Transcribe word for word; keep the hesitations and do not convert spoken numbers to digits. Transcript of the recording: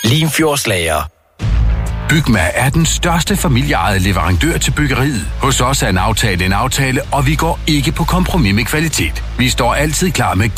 Limfjordslager. Bygma er den største familieejede leverandør til byggeriet. Hos os er en aftale en aftale, og vi går ikke på kompromis med kvalitet. Vi står altid klar med